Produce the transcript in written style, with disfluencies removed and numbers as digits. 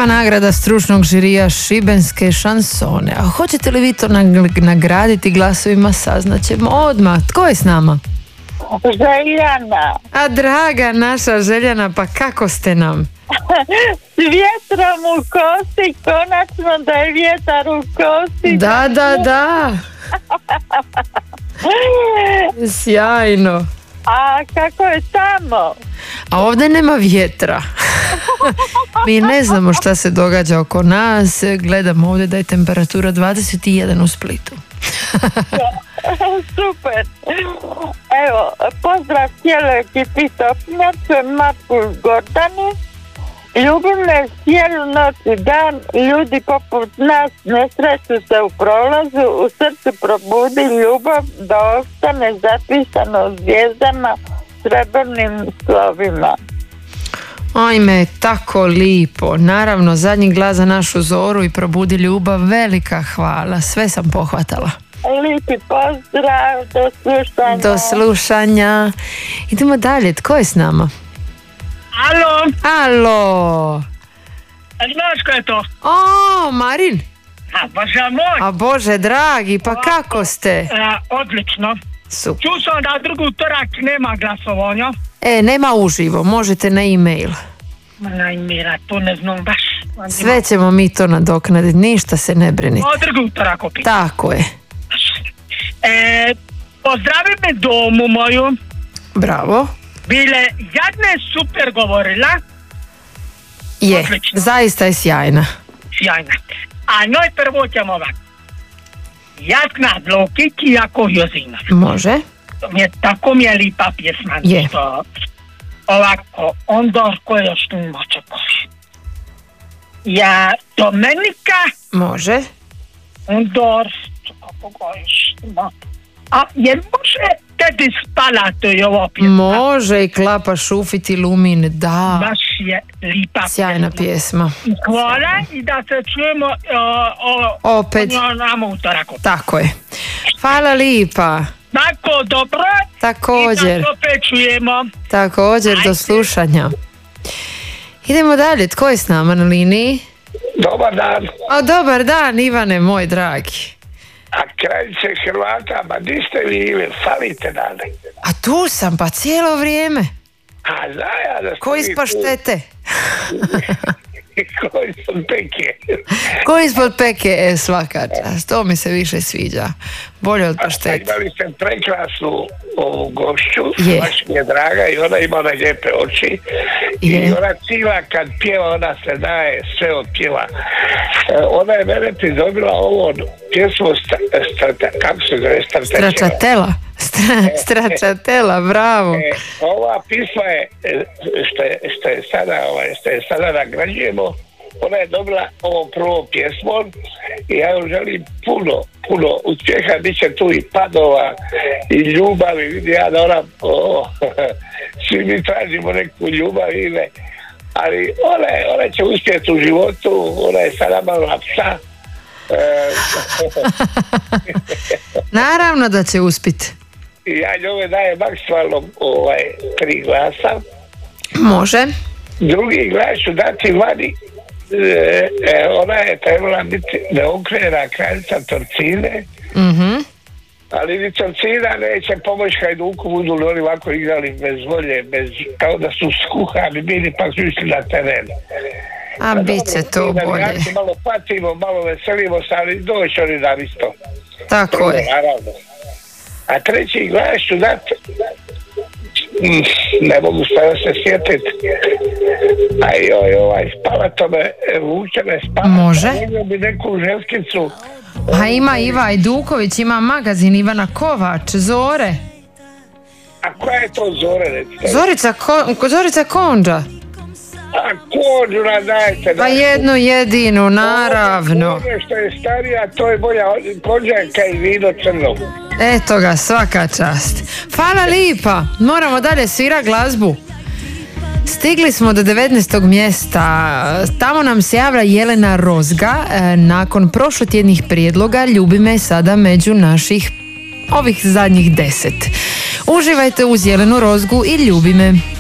Prva nagrada stručnog žirija šibenske šansone. A hoćete li vi to nagraditi glasovima, saznaćemo odmah. Tko je s nama? Željana. A draga naša Željana, pa kako ste nam? S vjetrom u kosi, konačno da je vjetar u kosi. Da. Sjajno. A kako je tamo? A ovdje nema vjetra. Mi ne znamo šta se događa oko nas. Gledamo ovdje da je temperatura 21 u Splitu. Super. Evo, pozdrav cijeloj ekipi Topnjače, Marku Gordani. Ljubim me cijelu noć i dan, ljudi poput nas ne sreću se u prolazu, u srcu probudi ljubav da ostane zapisano u zvijezdama srebrnim slovima. Ajme, tako lipo. Naravno, zadnji glas za našu Zoru i probudi ljubav, velika hvala. Sve sam pohvatala. Lipi pozdrav, do slušanja. Do slušanja. Idemo dalje, tko je s nama? Alo. Znaš ko je to? O, Marin. Bože moj. A Bože dragi, pa kako ste? Odlično. Super. Čuo sam da drugi utorak nema glasovanja. Nema uživo, možete na e-mail. Na e-mail, to ne znam baš. Sve ćemo mi to nadoknaditi, ništa se ne brinite. Drugi utorak opet. Tako je. Pozdravi me domu moju. Bravo. Bile jadne super govorila. Je, odlično. Zaista je sjajna. Sjajna. A njoj prvo ćemo ovako. Jakna Dlokić i Jako Jozina. Može. Tako mi je lipa pjesma. Je. Što, ovako, onda ko je još tu moće koši. Ja Domenika. Može. Onda, kako ga još ima. A je može tebi spala to je ova pjesma? Može i Klapa Šufit i Lumin, da. Baš je lipa sjajna pjesma. Hvala i da se čujemo opet. Namo utorak. Tako je. Hvala lipa. Tako, dobro. Također. I da se opet čujemo. Također, do slušanja. Idemo dalje, tko je s nama na liniji? Dobar dan. Dobar dan, Ivane, moj dragi. A kraljice Hrvata, ma di ste vi, falite dane. A tu sam, pa cijelo vrijeme. A zna ja da ste Ko ispod štete? Ko ispod peke? Ko ispod peke, svaka čast. To mi se više sviđa. Bolje od paštete. Imali ste prekrasnu gošću, Je. baš mi je draga i ona ima one lijepe oči. Je. I ona cijela kad pjeva, ona se daje sve od pjeva. Ona je mene pridobila ovo pjesmu kako se zove? Stračatela. Stračatela, bravo. Ova pisma je što je sada nagrađujemo, ona je dobila ovom prvom pjesmom i ja joj želim puno uspjeha, bit će tu i padova i ljubavi, vidi ja da ona svi mi tražimo neku ljubav ime, ali ona će uspjeti u životu, ona je sada malo psa. Naravno da će uspjeti. Ja njome dajem maksimalno 3 glasa. Može. Drugi glas ću dati vani. Ona je trebala biti neokrena kraljica Torcine. Ali ni Torcina neće pomoći Hajduku, budu li oni ovako igrali bez volje, kao da su skuhani bili pa su išli na teren. A bit će to bolje. Malo patimo, malo veselimo se, ali doći oni nam isto. Tako je. Naravno. A treći glas ću dati, ne mogu sada se sjetiti, spava to me, vuče me spava. Može. Mogu bi neku želskicu. A ima Iva Ajduković, ima magazin Ivana Kovač, Zore. A koja je to Zore, recite? Zorica Konđa. A Konđu nam dajte. Pa jednu jedinu, naravno. Ono što je starija, to je bolja Konđanka i vino crno. Eto ga, svaka čast. Hvala lipa, moramo dalje svira glazbu. Stigli smo do 19. mjesta. Tamo nam se javlja Jelena Rozga. Nakon prošlotjednih prijedloga Ljubi me sada među naših ovih zadnjih 10. Uživajte uz Jelenu Rozgu i Ljubi me.